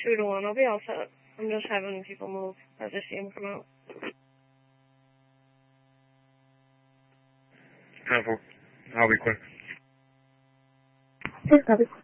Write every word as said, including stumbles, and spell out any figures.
two to one. I'll be all set. I'm just having people move as I see them come out. ten four. I'll be quick. Sure, copy.